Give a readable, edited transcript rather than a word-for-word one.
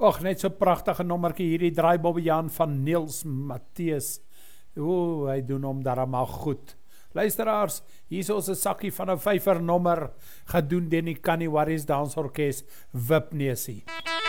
Och, net so pragtige nommerkie hierdie draai Bobby Jan van Niels Matthees. O, hy doen hom darem al goed. Luisteraars, hier is ons 'n sakkie van 'n 5er nommer, gedoen deur die Canny Warriors Dansorkes, Wipnesie.